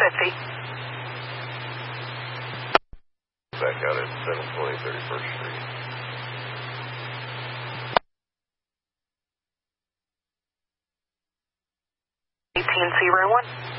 Betsy. Back out at 720 31st Street. 1801.